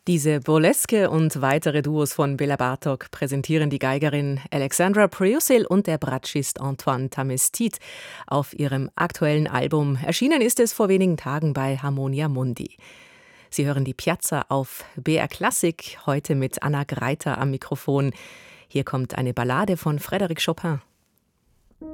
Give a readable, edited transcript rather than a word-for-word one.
Diese Burleske und weitere Duos von Bela Bartok präsentieren die Geigerin Alexandra Priusil und der Bratschist Antoine Tamestit auf ihrem aktuellen Album. Erschienen ist es vor wenigen Tagen bei Harmonia Mundi. Sie hören die Piazza auf BR Klassik, heute mit Anna Greiter am Mikrofon. Hier kommt eine Ballade von Frédéric Chopin.